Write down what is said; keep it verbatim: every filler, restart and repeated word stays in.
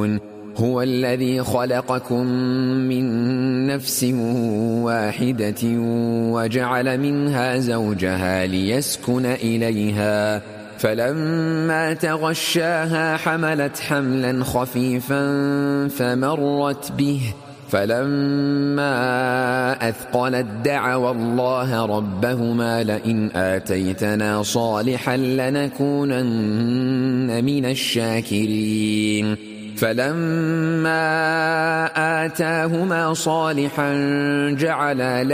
تعقلون هو الذي خلقكم من نفس واحدة وجعل منها زوجها ليسكن إليها فلما تغشاها حملت حملا خفيفا فمرت به فلما أثقلت دعوا الله ربهما لئن آتيتنا صالحا لنكونن من الشاكرين فلما آتاهما صالحا جعلا